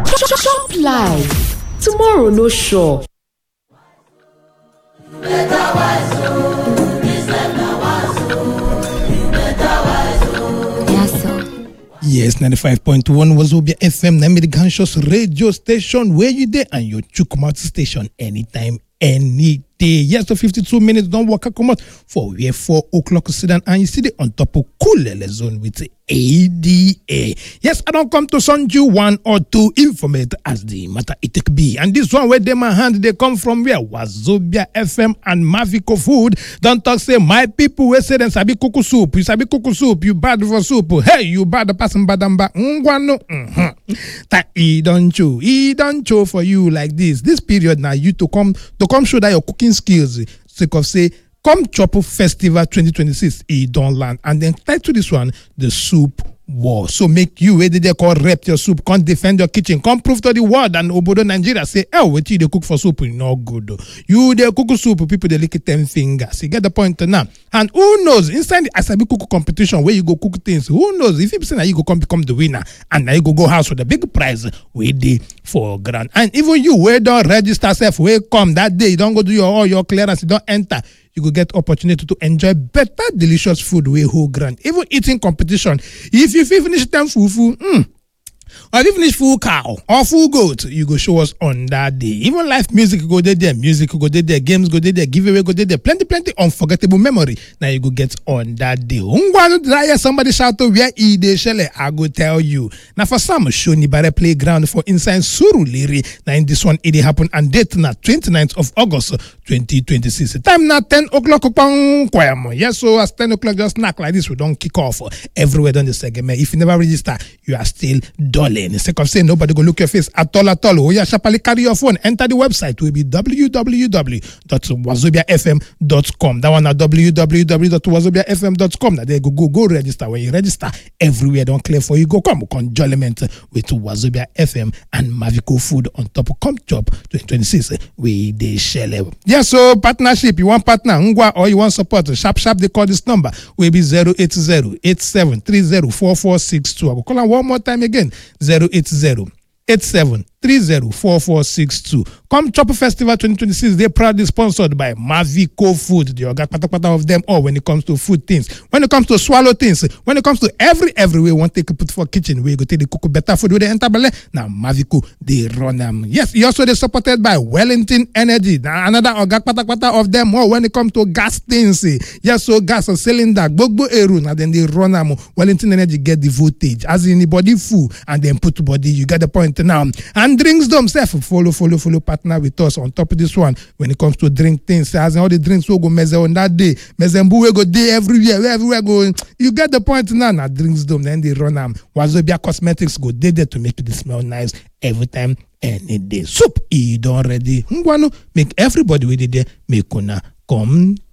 Chop life. Tomorrow no sure. Yes, 95.1 Wazobia FM, the conscious radio station where you there and your Chukwumati station anytime, any day. Yes, so 52 minutes don't work come out for where 4 o'clock sit down and you see the on top of cool zone with the ADA. Yes, I don't come to send you one or two informate as the matter it take be. And this one where they my hand they come from where Wazobia FM and Mavico Food. Don't talk say my people will say them sabi kuku soup. You sabi kuku soup, you bad for soup. Hey, you bad the person badamba. Ngwano. That he don't show for you like this. This period now you to come show that your cooking skills. Sake of say come chop festival 2026 he don't land and then title this one the soup war. So make you where they call rep your soup, can't defend your kitchen, come prove to the world and Obodo Nigeria say, oh, wait till they cook for soup, no good. You they cook soup, people they lick it 10 fingers. You get the point now. And who knows, inside the Asabi cook competition where you go cook things, who knows if you say that you go come become the winner and now you go house with a big prize where they for grand. And even you where don't register self, where come that day, you don't go do all your clearance, you don't enter. You could get opportunity to enjoy better, delicious food way whole grand. Even eating competition. If you finish them fufu, or if you finish full cow or full goat, you go show us on that day. Even live music go there, music go there, games go there, giveaway go there, plenty unforgettable memory. Now you go get on that day. Somebody shout to where they shell I go tell you. Now for some Shoni Bare playground for inside Surulere. Now in this one it happen and date na 29th of August 2026. Time now 10 o'clock. Yes, so as 10 o'clock just knock like this, we don't kick off everywhere on the segment. If you never register, you are still dolling. Instead of saying nobody go look your face at all. Oh yeah, sharply carry your phone. Enter the website. Will be www.wazobiafm.com. That one at www.wazobiafm.com. Now there go register. When you register, everywhere don't clear for you. Go come enjoyment with Wazobia FM and Mavico Food on top. Come chop 2026 with the shell. Yeah, so partnership. You want partner Ngwa or you want support? Sharp. They call this number. Will be 080-8730-4462. I will call on one more time again. 080-8730-4462. Come Chop Festival 2026. They're proudly sponsored by Mavico Food. The orga of them all when it comes to food things. When it comes to swallow things. When it comes to every way want to put for kitchen. We go take the cook better food with the enter bale. Now Mavico they run them. Yes, you also they supported by Wellington Energy. Now another orga of them all when it comes to gas things. Yes, so gas or cylinder. Gbogbo eru. Now then they run them. Wellington Energy get the voltage. As in the body full and then put body. You get the point now. And drinks themselves follow partner with us on top of this one when it comes to drink things. As in all the drinks will go meze on that day. Mezembu will go day everywhere going. You get the point now. Now drinks them then they run them. Wazobia Cosmetics go there to make it smell nice every time any day. Soup, you don't ready. Ngwano make everybody with it there. Make una come